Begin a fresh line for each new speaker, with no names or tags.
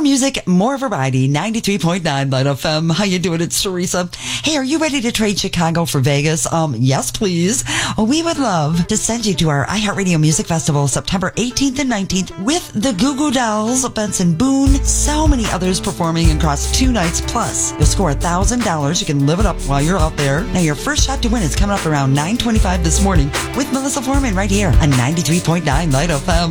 More music, more variety. 93.9 Light FM. How you doing? It's Teresa. Hey, are you ready to trade Chicago for Vegas? Yes, please. We would love to send you to our iHeartRadio Music Festival September 18th and 19th with the Goo Goo Dolls, Benson Boone, so many others performing across 2 nights. Plus, you'll score $1,000. You can live it up while you're out there. Now, your first shot to win is coming up around 9:25 this morning with Melissa Foreman right here on 93.9 Light FM.